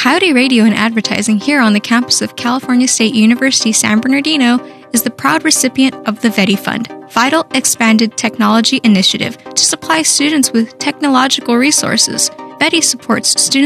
Coyote Radio and Advertising here on the campus of California State University, San Bernardino, is the proud recipient of the VETI Fund, Vital Expanded Technology Initiative, to supply students with technological resources. VETI supports students